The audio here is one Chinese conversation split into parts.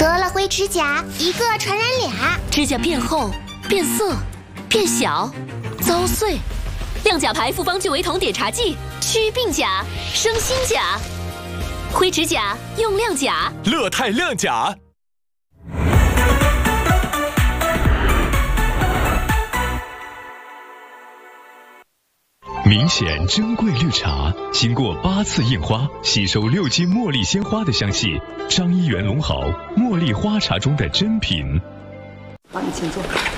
得了灰指甲，一个传染俩， 指甲变厚、变色、变小、遭碎。亮甲牌复方聚维酮碘茶剂，祛病甲，生新甲。灰指甲用亮甲， 乐泰亮甲。 明显珍贵绿茶，经过8次印花，吸收6斤茉莉鲜花的香气。张一元龙好茉莉花茶中的珍品。 好，你请坐。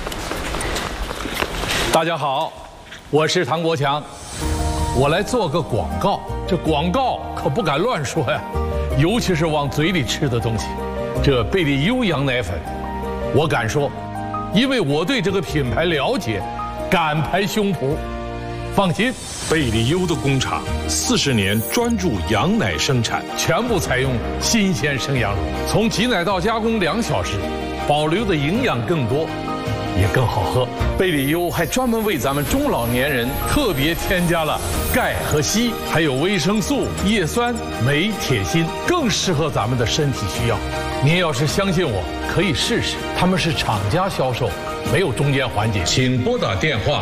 大家好，我是唐国强，我来做个广告。这广告可不敢乱说呀，尤其是往嘴里吃的东西。这贝利优羊奶粉，我敢说，因为我对这个品牌了解，敢拍胸脯。放心， 贝利优的工厂40年专注羊奶生产， 全部采用新鲜生羊乳，从挤奶到加工2小时，保留的营养更多，也更好喝。贝利优还专门为咱们中老年人特别添加了钙和硒，还有维生素、叶酸、镁、铁、锌，更适合咱们的身体需要。您要是相信我，可以试试，他们是厂家销售，没有中间环节。请拨打电话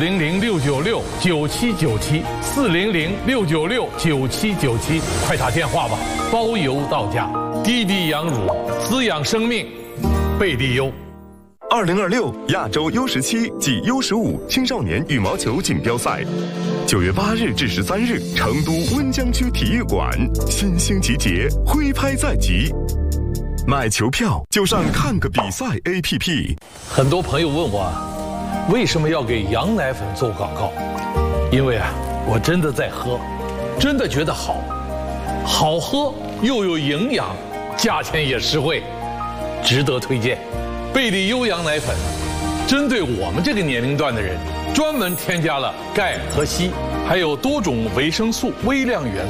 400-696-9797，400-696-9797，快打电话吧，包邮到家。滴滴羊乳，滋养生命，贝利优。 2026亚洲U17暨U15青少年羽毛球锦标赛，9月8日至13日，成都温江区体育馆，新星集结，挥拍在即。买球票就上看个比赛 APP。 很多朋友问我，为什么要给羊奶粉做广告？因为我真的在喝，真的觉得好，好喝又有营养，价钱也实惠，值得推荐。贝利优羊奶粉针对我们这个年龄段的人，专门添加了钙和硒，还有多种维生素、微量元